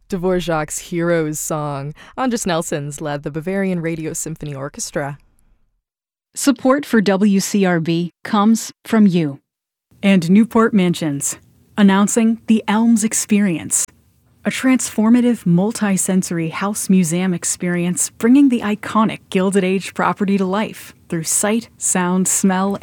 Dvorak's Heroes song. Andras Nelsons led the Bavarian Radio Symphony Orchestra. Support for WCRB comes from you. And Newport Mansions, announcing the Elms Experience, a transformative multi-sensory house museum experience bringing the iconic Gilded Age property to life through sight, sound, smell,